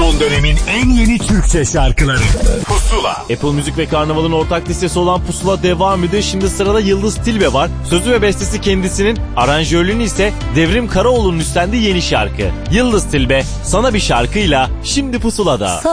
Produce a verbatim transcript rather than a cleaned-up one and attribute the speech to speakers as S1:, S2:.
S1: Son dönemin en yeni Türkçe şarkıları Pusula.
S2: Apple Müzik ve Karnaval'ın ortak listesi olan Pusula devam ediyor. Şimdi sırada Yıldız Tilbe var. Sözü ve bestesi kendisinin, aranjörlüğünü ise Devrim Karaoğlu'nun üstlendiği yeni şarkı. Yıldız Tilbe sana bir şarkıyla şimdi Pusula'da.